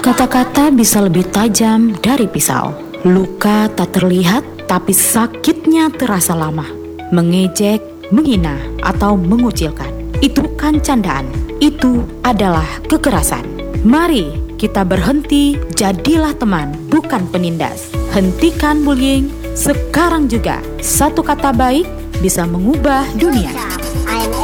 Kata-kata bisa lebih tajam dari pisau. Luka tak terlihat, tapi sakitnya terasa lama. Mengejek, menghina, atau mengucilkan. Itu bukan candaan, itu adalah kekerasan. Mari kita berhenti, jadilah teman, bukan penindas. Hentikan bullying sekarang juga. Satu kata baik bisa mengubah dunia.